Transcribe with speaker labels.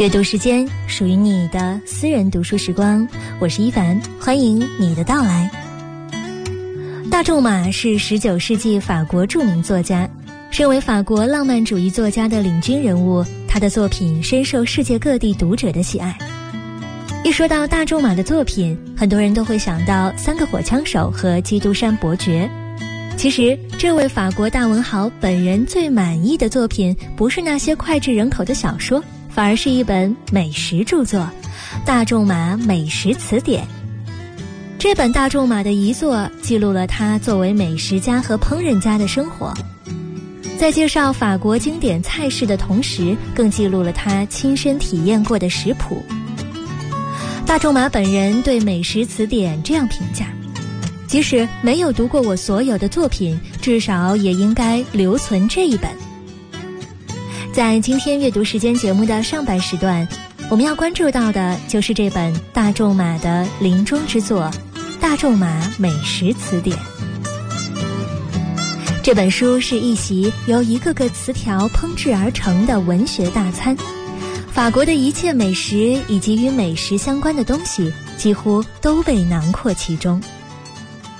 Speaker 1: 阅读时间属于你的私人读书时光，我是一凡，欢迎你的到来。大仲马是19世纪法国著名作家，身为法国浪漫主义作家的领军人物，他的作品深受世界各地读者的喜爱。一说到大仲马的作品，很多人都会想到《三个火枪手》和《基督山伯爵》。其实这位法国大文豪本人最满意的作品不是那些脍炙人口的小说，反而是一本美食著作《大仲马美食词典》。这本大仲马的遗作记录了他作为美食家和烹饪家的生活，在介绍法国经典菜式的同时，更记录了他亲身体验过的食谱。大仲马本人对美食词典这样评价：即使没有读过我所有的作品，至少也应该留存这一本。在今天阅读时间节目的上半时段，我们要关注到的就是这本大仲马的临终之作《大仲马美食词典》。这本书是一席由一个个词条烹制而成的文学大餐，法国的一切美食以及与美食相关的东西几乎都被囊括其中。